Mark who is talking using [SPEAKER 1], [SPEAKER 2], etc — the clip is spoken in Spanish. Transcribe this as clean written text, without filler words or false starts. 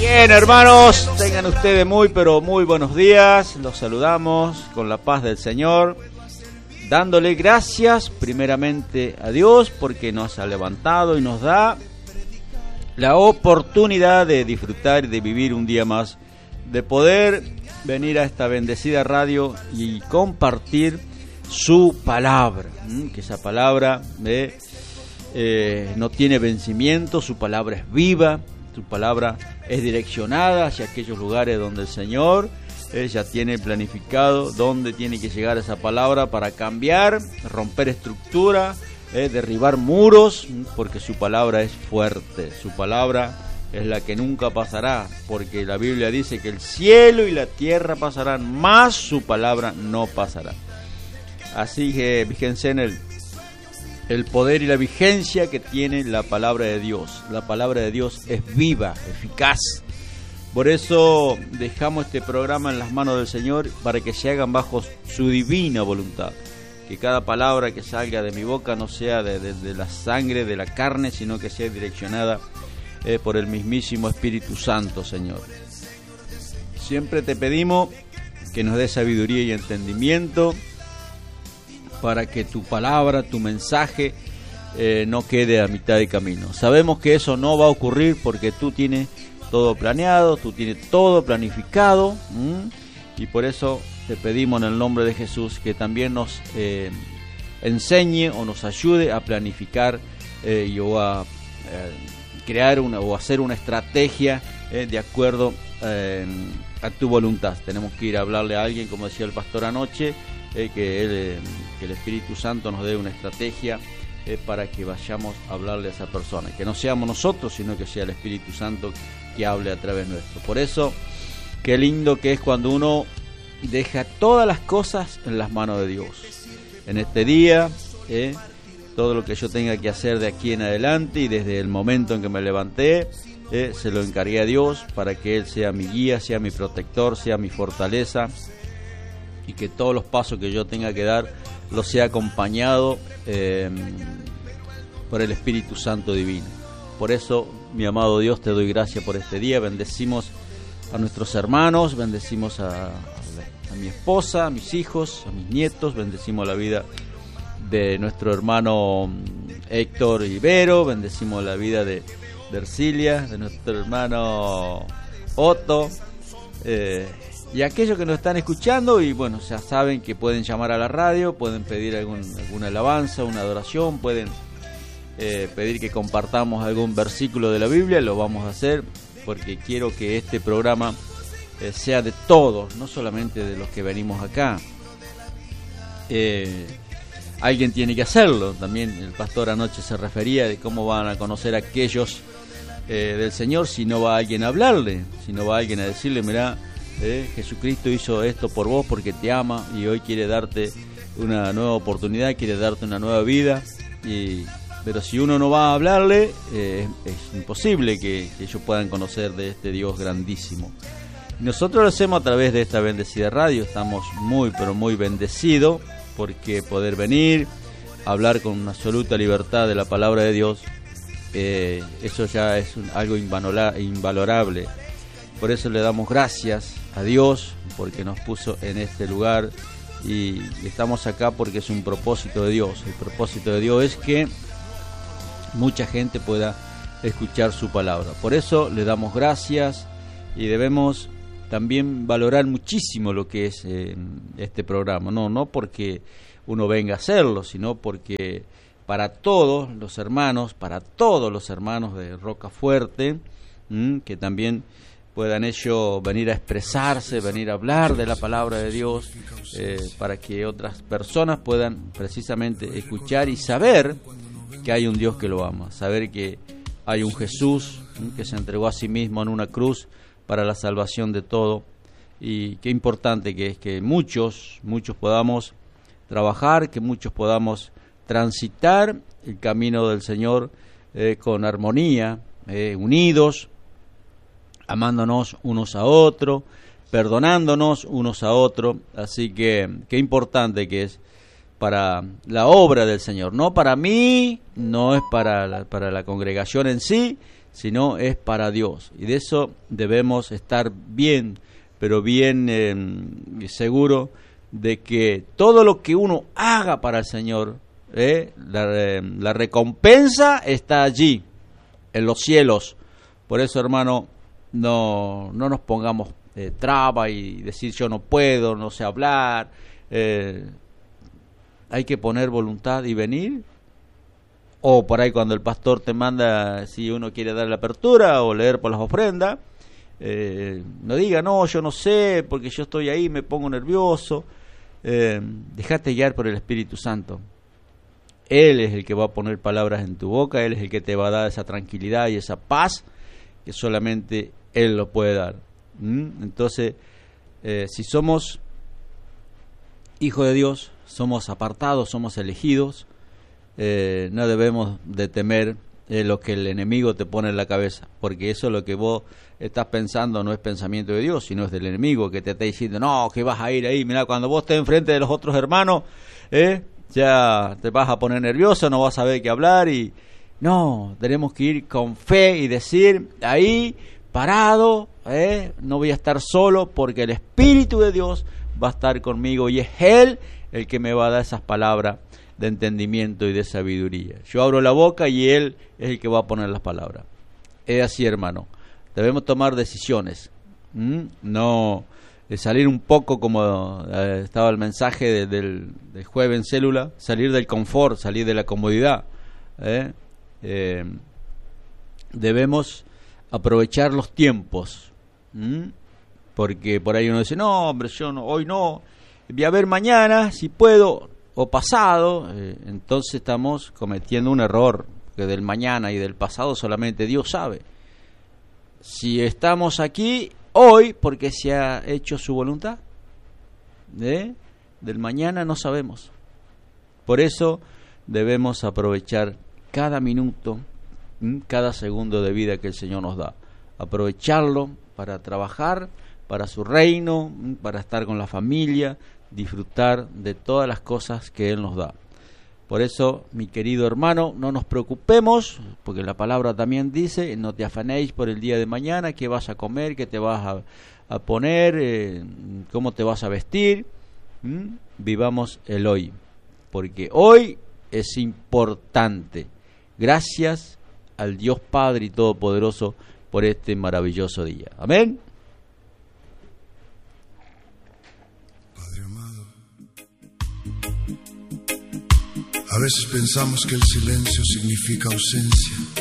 [SPEAKER 1] Bien, hermanos, tengan ustedes muy, pero muy buenos días. Los saludamos con la paz del Señor, dándole gracias primeramente a Dios porque nos ha levantado y nos da la oportunidad de disfrutar y de vivir un día más, de poder venir a esta bendecida radio y compartir su palabra, que esa palabra no tiene vencimiento, su palabra es viva, su palabra es direccionada hacia aquellos lugares donde el Señor ya tiene planificado dónde tiene que llegar esa palabra para cambiar, romper estructura, derribar muros, porque su palabra es fuerte, su palabra es la que nunca pasará, porque la Biblia dice que el cielo y la tierra pasarán, mas su palabra no pasará. Así que fíjense en el poder y la vigencia que tiene la palabra de Dios. La palabra de Dios es viva, eficaz. Por eso dejamos este programa en las manos del Señor para que se hagan bajo su divina voluntad. Que cada palabra que salga de mi boca no sea de la sangre, de la carne, sino que sea direccionada por el mismísimo Espíritu Santo, Señor. Siempre te pedimos que nos dé sabiduría y entendimiento para que tu palabra, tu mensaje no quede a mitad de camino. Sabemos que eso no va a ocurrir porque tú tienes todo planeado, tú tienes todo planificado, y por eso te pedimos en el nombre de Jesús que también nos enseñe o nos ayude a planificar o a crear o hacer una estrategia de acuerdo a tu voluntad. Tenemos que ir a hablarle a alguien, como decía el pastor anoche, que el Espíritu Santo nos dé una estrategia para que vayamos a hablarle a esa persona, que no seamos nosotros, sino que sea el Espíritu Santo que hable a través nuestro. Por eso, qué lindo que es cuando uno deja todas las cosas en las manos de Dios. En este día, todo lo que yo tenga que hacer de aquí en adelante y desde el momento en que me levanté, se lo encargué a Dios para que Él sea mi guía, sea mi protector, sea mi fortaleza, y que todos los pasos que yo tenga que dar los sea acompañado por el Espíritu Santo divino. Por eso, mi amado Dios, te doy gracias por este día. Bendecimos a nuestros hermanos, bendecimos a mi esposa, a mis hijos, a mis nietos, bendecimos la vida de nuestro hermano Héctor Ibero, bendecimos la vida de Ercilia, de nuestro hermano Otto, y aquellos que nos están escuchando, y bueno, ya saben que pueden llamar a la radio, pueden pedir alguna alabanza, una adoración, pueden pedir que compartamos algún versículo de la Biblia. Lo vamos a hacer porque quiero que este programa sea de todos, no solamente de los que venimos acá. Alguien tiene que hacerlo. También el pastor anoche se refería de cómo van a conocer a aquellos del Señor si no va alguien a hablarle, si no va alguien a decirle: mirá, Jesucristo hizo esto por vos porque te ama y hoy quiere darte una nueva oportunidad, quiere darte una nueva vida. Pero si uno no va a hablarle, es imposible que ellos puedan conocer de este Dios grandísimo. Nosotros lo hacemos a través de esta bendecida radio. Estamos muy, pero muy bendecidos porque poder venir, hablar con absoluta libertad de la palabra de Dios, eso ya es algo invalorable. Por eso le damos gracias a Dios porque nos puso en este lugar y estamos acá porque es un propósito de Dios. El propósito de Dios es que mucha gente pueda escuchar su palabra. Por eso le damos gracias y debemos también valorar muchísimo lo que es este programa. No porque uno venga a hacerlo, sino porque para todos los hermanos de Rocafuerte, que también puedan ellos venir a expresarse, venir a hablar de la palabra de Dios, para que otras personas puedan precisamente escuchar y saber que hay un Dios que lo ama, saber que hay un Jesús que se entregó a sí mismo en una cruz para la salvación de todo. Y qué importante que es que muchos podamos trabajar, que muchos podamos transitar el camino del Señor con armonía, unidos, amándonos unos a otros, perdonándonos unos a otros. Así que qué importante que es para la obra del Señor, no para mí, no es para la congregación en sí, sino es para Dios. Y de eso debemos estar bien, pero bien seguro de que todo lo que uno haga para el Señor, la recompensa está allí, en los cielos. Por eso, hermano, no nos pongamos traba y decir yo no puedo, no sé hablar. Hay que poner voluntad y venir. O por ahí cuando el pastor te manda, si uno quiere dar la apertura o leer por las ofrendas, no diga, no, yo no sé, porque yo estoy ahí, me pongo nervioso. Déjate guiar por el Espíritu Santo. Él es el que va a poner palabras en tu boca, Él es el que te va a dar esa tranquilidad y esa paz que solamente Él lo puede dar. Entonces, si somos hijos de Dios, somos apartados, somos elegidos, no debemos de temer lo que el enemigo te pone en la cabeza, porque eso es lo que vos estás pensando, no es pensamiento de Dios, sino es del enemigo que te está diciendo, no, que vas a ir ahí, mira, cuando vos estés enfrente de los otros hermanos, ya te vas a poner nervioso, no vas a saber qué hablar. Y no, tenemos que ir con fe y decir, ahí, parado, no voy a estar solo, porque el Espíritu de Dios va a estar conmigo, y es Él el que me va a dar esas palabras de entendimiento y de sabiduría. Yo abro la boca y Él es el que va a poner las palabras. Es así, hermano. Debemos tomar decisiones. No salir un poco, como estaba el mensaje del jueves en célula, salir del confort, salir de la comodidad. Debemos aprovechar los tiempos. Porque por ahí uno dice, no, hombre, yo no, hoy no, voy a ver mañana si puedo, o pasado. Entonces estamos cometiendo un error, que del mañana y del pasado solamente Dios sabe. Si estamos aquí hoy, porque se ha hecho su voluntad, del mañana no sabemos. Por eso debemos aprovechar cada minuto, cada segundo de vida que el Señor nos da, aprovecharlo para trabajar para su reino, para estar con la familia, disfrutar de todas las cosas que Él nos da. Por eso, mi querido hermano, no nos preocupemos, porque la palabra también dice, no te afanéis por el día de mañana, qué vas a comer, qué te vas a poner, cómo te vas a vestir. Vivamos el hoy, porque hoy es importante. Gracias al Dios Padre y Todopoderoso por este maravilloso día. Amén.
[SPEAKER 2] A veces pensamos que el silencio significa ausencia,